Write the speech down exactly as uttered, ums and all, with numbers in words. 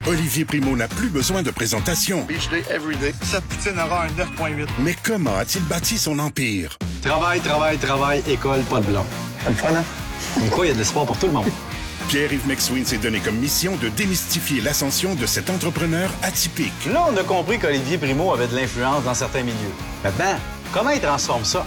Olivier Primo n'a plus besoin de présentation. Beach day, everyday. Sa poutine aura un neuf virgule huit. Mais comment a-t-il bâti son empire? Travail, travail, travail, école, pas de blanc. C'est le fun, hein? Comme quoi, il y a de l'espoir pour tout le monde. Pierre-Yves McSween s'est donné comme mission de démystifier l'ascension de cet entrepreneur atypique. Là, on a compris qu'Olivier Primo avait de l'influence dans certains milieux. Maintenant, comment il transforme ça